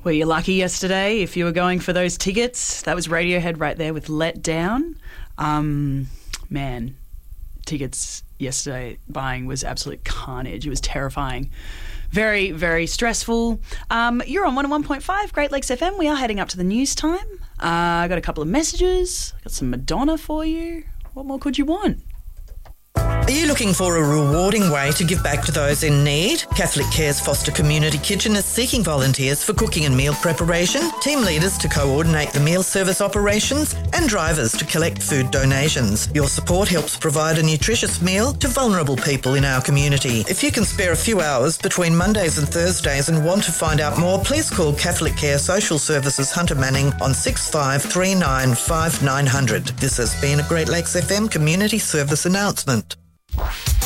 Were you lucky yesterday if you were going for those tickets? That was Radiohead right there with Let Down. Man, tickets yesterday buying was absolute carnage. It was terrifying. Very, very stressful. You're on 101.5 Great Lakes FM. We are heading up to the news time. I got a couple of messages. Got some Madonna for you. What more could you want? Are you looking for a rewarding way to give back to those in need? Catholic Care's Foster Community Kitchen is seeking volunteers for cooking and meal preparation, team leaders to coordinate the meal service operations, and drivers to collect food donations. Your support helps provide a nutritious meal to vulnerable people in our community. If you can spare a few hours between Mondays and Thursdays and want to find out more, please call Catholic Care Social Services Hunter Manning on 6539 5900. This has been a Great Lakes FM community service announcement.